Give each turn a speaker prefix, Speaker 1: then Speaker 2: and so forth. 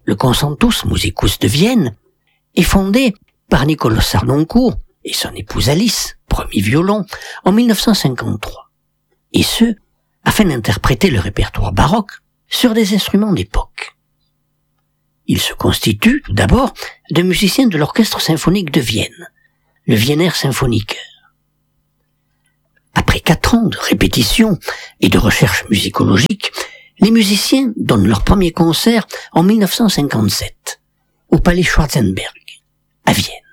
Speaker 1: le Concertus Musicus de Vienne, est fondé par Nicolas Sardoncourt et son épouse Alice, premier violon, en 1953. Et ce, afin d'interpréter le répertoire baroque sur des instruments d'époque. Il se constitue, tout d'abord, de musiciens de l'Orchestre symphonique de Vienne, le Wiener Sinfoniker. Après 4 ans de répétition et de recherche musicologique, les musiciens donnent leur premier concert en 1957, au Palais Schwarzenberg, à Vienne.